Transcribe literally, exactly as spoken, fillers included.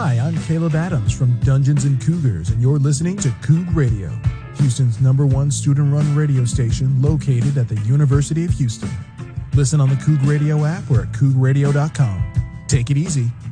Hi, I'm Caleb Adams from Dungeons and Cougars, and you're listening to Coug Radio, Houston's number one student-run radio station located at the University of Houston. Listen on the Coug Radio app or at coug radio dot com. Take it easy